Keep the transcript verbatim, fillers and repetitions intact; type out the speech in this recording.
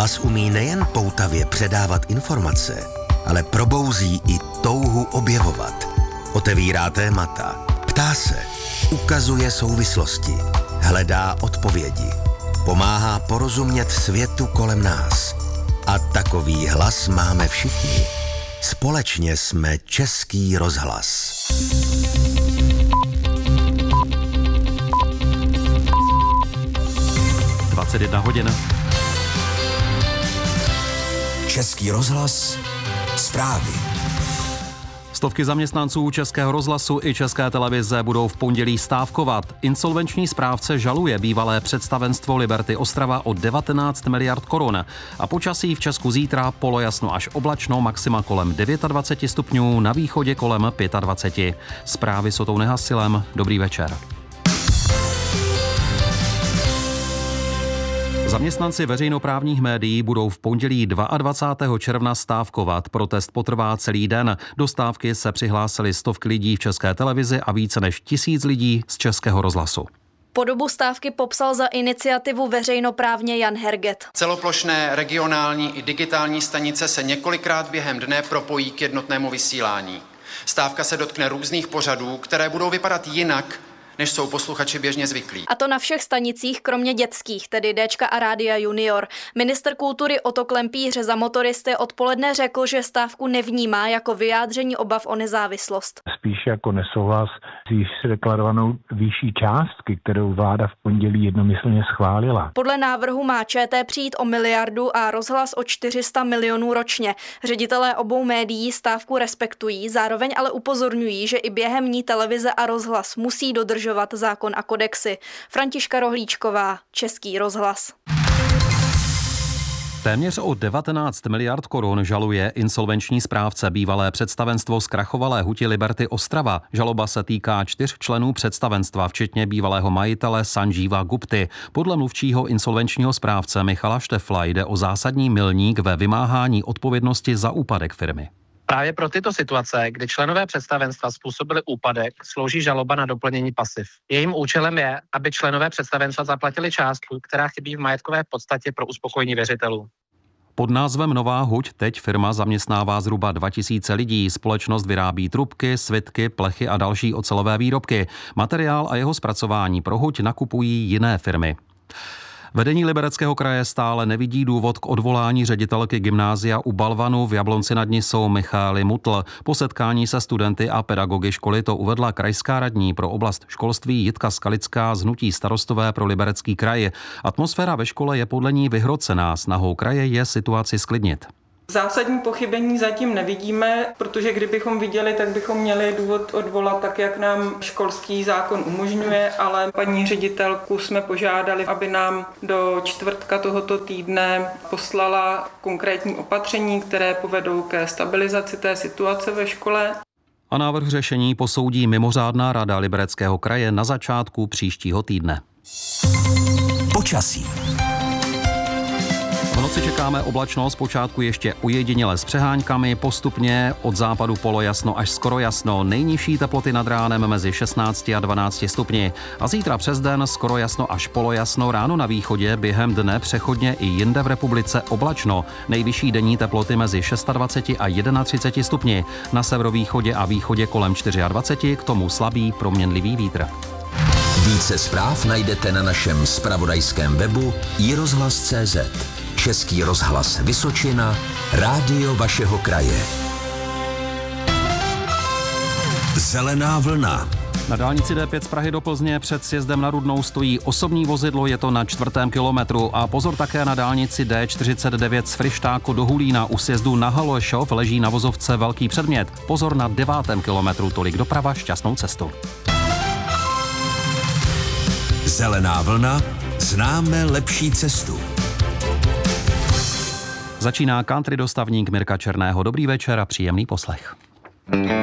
Hlas umí nejen poutavě předávat informace, ale probouzí i touhu objevovat. Otevírá témata, ptá se, ukazuje souvislosti, hledá odpovědi, pomáhá porozumět světu kolem nás. A takový hlas máme všichni. Společně jsme Český rozhlas. dvacet jedna hodin. Český rozhlas, zprávy. Stovky zaměstnanců Českého rozhlasu i České televize budou v pondělí stávkovat. Insolvenční správce žaluje bývalé představenstvo Liberty Ostrava o devatenáct miliard korun. A počasí v Česku zítra polojasno až oblačno, maxima kolem dvacet devět stupňů, na východě kolem dvacet pět. Zprávy s Otou Nehasilem. Dobrý večer. Zaměstnanci veřejnoprávních médií budou v pondělí dvacátého druhého června stávkovat. Protest potrvá celý den. Do stávky se přihlásili stovky lidí v České televizi a více než tisíc lidí z Českého rozhlasu. Podobu stávky popsal za iniciativu veřejnoprávně Jan Herget. Celoplošné regionální i digitální stanice se několikrát během dne propojí k jednotnému vysílání. Stávka se dotkne různých pořadů, které budou vypadat jinak, než jsou posluchači běžně zvyklí. A to na všech stanicích, kromě dětských, tedy Déčka a Rádia Junior. Ministr kultury Otto Klempíř za Motoristy odpoledne řekl, že stávku nevnímá jako vyjádření obav o nezávislost. Spíš jako nesouhlas s již deklarovanou výší částky, kterou vláda v pondělí jednomyslně schválila. Podle návrhu má ČT přijít o miliardu a rozhlas o čtyři sta milionů ročně. Ředitelé obou médií stávku respektují, zároveň ale upozorňují, že i během ní televize a rozhlas musí dodržovat zákon a kodexy. Františka Rohlíčková, Český rozhlas. Téměř o devatenáct miliard korun žaluje insolvenční správce bývalé představenstvo zkrachovalé huti Liberty Ostrava. Žaloba se týká čtyř členů představenstva, včetně bývalého majitele Sanjeeva Gupty. Podle mluvčího insolvenčního správce Michala Štefla jde o zásadní milník ve vymáhání odpovědnosti za úpadek firmy. Právě pro tyto situace, kdy členové představenstva způsobili úpadek, slouží žaloba na doplnění pasiv. Jejím účelem je, aby členové představenstva zaplatili částku, která chybí v majetkové podstatě pro uspokojení věřitelů. Pod názvem Nová huť teď firma zaměstnává zhruba dva tisíce lidí. Společnost vyrábí trubky, svitky, plechy a další ocelové výrobky. Materiál a jeho zpracování pro huť nakupují jiné firmy. Vedení Libereckého kraje stále nevidí důvod k odvolání ředitelky gymnázia u Balvanu v Jablonci nad Nisou Michaely Mutl. Po setkání se studenty a pedagogy školy to uvedla krajská radní pro oblast školství Jitka Skalická z hnutí Starostové pro Liberecký kraj. Atmosféra ve škole je podle ní vyhrocená, snahou kraje je situaci sklidnit. Zásadní pochybení zatím nevidíme, protože kdybychom viděli, tak bychom měli důvod odvolat tak, jak nám školský zákon umožňuje, ale paní ředitelku jsme požádali, aby nám do čtvrtka tohoto týdne poslala konkrétní opatření, které povedou ke stabilizaci té situace ve škole. A návrh řešení posoudí mimořádná rada Libereckého kraje na začátku příštího týdne. Počasí. V noci čekáme oblačno, zpočátku ještě ojediněle s přeháňkami, postupně od západu polojasno až skoro jasno, nejnižší teploty nad ránem mezi šestnácti a dvanácti stupni. A zítra přes den skoro jasno až polojasno, ráno na východě, během dne přechodně i jinde v republice oblačno. Nejvyšší denní teploty mezi dvaceti šesti a třiceti jednou stupni, na severovýchodě a východě kolem dvaceti čtyři, k tomu slabý proměnlivý vítr. Více zpráv najdete na našem zpravodajském webu i rozhlas tečka cé zet. Český rozhlas Vysočina, rádio vašeho kraje. Zelená vlna. Na dálnici D pět z Prahy do Plzně před sjezdem na Rudnou stojí osobní vozidlo, je to na čtvrtém kilometru. A pozor také na dálnici D čtyřicet devět z Fryštáku do Hulína u sjezdu na Halešov leží na vozovce velký předmět. Pozor na devátém kilometru, tolik doprava, šťastnou cestu. Zelená vlna, známe lepší cestu. Začíná country dostavník Mirka Černého. Dobrý večer a příjemný poslech.